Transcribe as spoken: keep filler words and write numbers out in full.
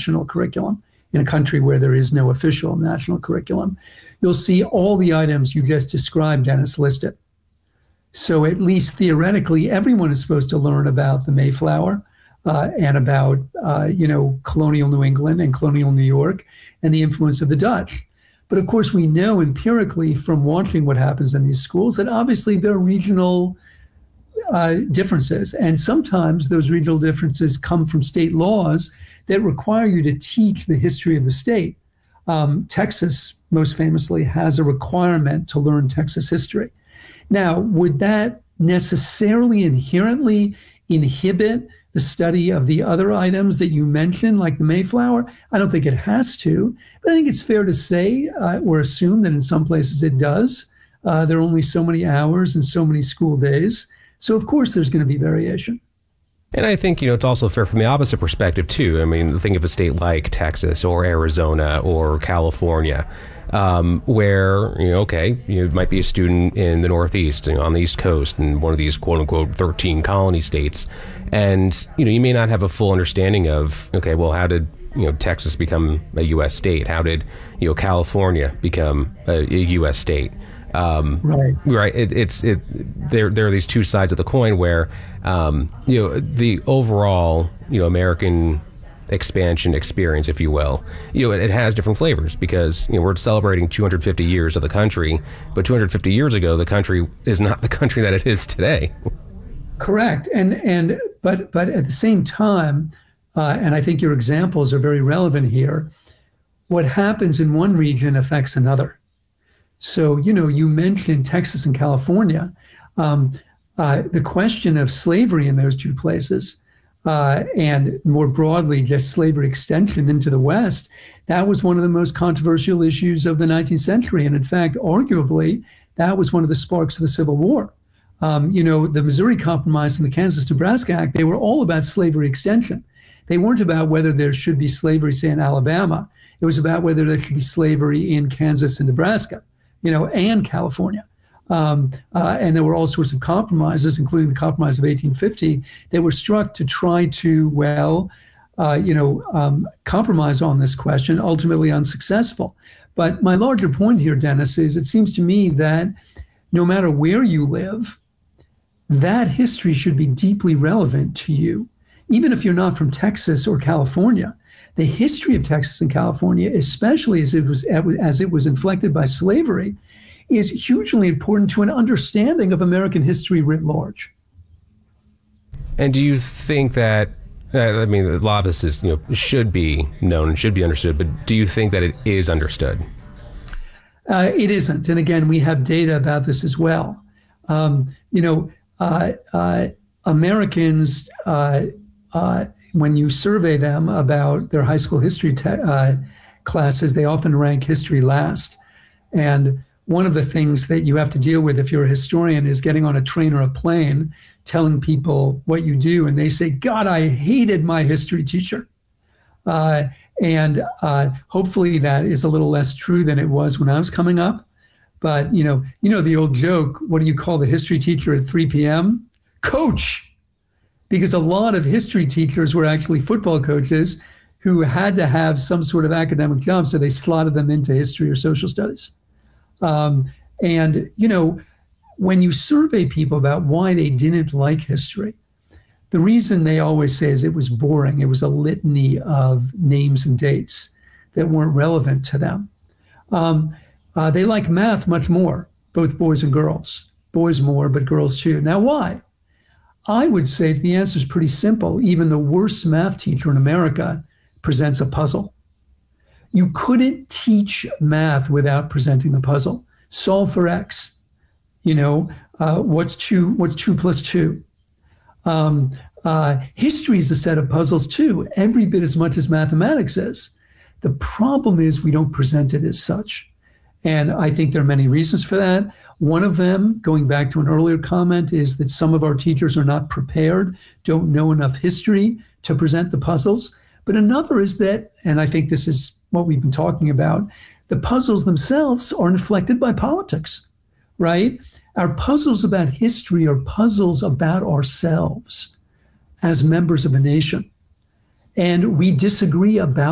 national curriculum in a country where there is no official national curriculum, you'll see all the items you just described, Dennis, listed. So at least theoretically, everyone is supposed to learn about the Mayflower uh, and about, uh, you know, colonial New England and colonial New York and the influence of the Dutch. But of course, we know empirically from watching what happens in these schools that obviously there are regional uh, differences. And sometimes those regional differences come from state laws that require you to teach the history of the state. Um, Texas, most famously, has a requirement to learn Texas history. Now, would that necessarily inherently inhibit the study of the other items that you mentioned, like the Mayflower? I don't think it has to, but I think it's fair to say uh, or assume that in some places it does. Uh, there are only so many hours and so many school days. So, of course, there's going to be variation. And I think, you know, it's also fair from the opposite perspective, too. I mean, think of a state like Texas or Arizona or California, um, where, you know, okay, you might be a student in the Northeast, you know, on the East Coast, in one of these quote unquote thirteen colony states. And, you know, you may not have a full understanding of, okay, well, how did, you know, Texas become a U S state? How did, you know, California become a, a U S state? Um, right. Right. It, it's it. There. There are these two sides of the coin where, um, you know, the overall, you know, American expansion experience, if you will, you know, it, it has different flavors because, you know, we're celebrating two hundred fifty years of the country, but two hundred fifty years ago, the country is not the country that it is today. Correct. And and but but at the same time, uh, and I think your examples are very relevant here. What happens in one region affects another. So, you know, you mentioned Texas and California. Um, uh, the question of slavery in those two places, uh, and more broadly, just slavery extension into the West, that was one of the most controversial issues of the nineteenth century. And in fact, arguably, that was one of the sparks of the Civil War. Um, you know, the Missouri Compromise and the Kansas-Nebraska Act, they were all about slavery extension. They weren't about whether there should be slavery, say, in Alabama. It was about whether there should be slavery in Kansas and Nebraska, you know, and California. Um, uh, and there were all sorts of compromises, including the Compromise of eighteen fifty, that were struck to try to, well, uh, you know, um, compromise on this question, ultimately unsuccessful. But my larger point here, Dennis, is it seems to me that no matter where you live, that history should be deeply relevant to you. Even if you're not from Texas or California, the history of Texas and California, especially as it was as it was inflected by slavery, is hugely important to an understanding of American history writ large. And do you think that, uh, I mean, a lot of this is, you know, should be known and should be understood, but do you think that it is understood? Uh, it isn't. And again, we have data about this as well. Um, you know, uh, uh, Americans, uh, uh, when you survey them about their high school history te- uh, classes, they often rank history last. And one of the things that you have to deal with if you're a historian is getting on a train or a plane, telling people what you do. And they say, God, I hated my history teacher. Uh, and uh, hopefully that is a little less true than it was when I was coming up. But, you know, you know the old joke, what do you call the history teacher at three p.m.? Coach. Because a lot of history teachers were actually football coaches who had to have some sort of academic job, so they slotted them into history or social studies. Um, and, you know, when you survey people about why they didn't like history, the reason they always say is it was boring. It was a litany of names and dates that weren't relevant to them. Um, uh, they like math much more, both boys and girls. Boys more, but girls too. Now, why? I would say the answer is pretty simple. Even the worst math teacher in America presents a puzzle. You couldn't teach math without presenting the puzzle. Solve for X. You know, uh, what's two, what's two plus two? Um, uh, history is a set of puzzles too, every bit as much as mathematics is. The problem is we don't present it as such. And I think there are many reasons for that. One of them, going back to an earlier comment, is that some of our teachers are not prepared, don't know enough history to present the puzzles. But another is that, and I think this is what we've been talking about, the puzzles themselves are inflected by politics, right? Our puzzles about history are puzzles about ourselves as members of a nation. And we disagree about